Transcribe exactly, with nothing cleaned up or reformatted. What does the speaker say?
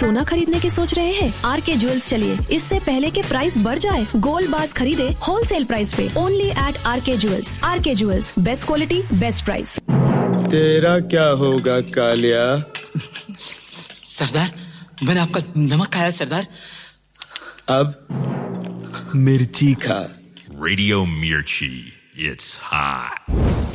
सोना खरीदने की सोच रहे हैं? आर के ज्वेल्स चलिए, इससे पहले के प्राइस बढ़ जाए। गोल्ड बार्स खरीदे होलसेल प्राइस पे ओनली एट आर के ज्वेल्स। आर के jewels, best quality best price. तेरा क्या होगा कालिया? सरदार, मैंने आपका नमक खाया सरदार। अब मिर्ची खा। Radio Mirchi, it's hot.